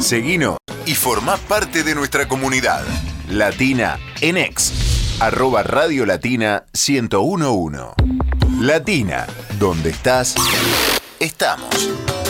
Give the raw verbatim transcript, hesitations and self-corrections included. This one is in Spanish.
Seguinos y formá parte de nuestra comunidad. Latina en X, arroba Radio Latina ciento uno punto uno. Latina, donde estás, estamos.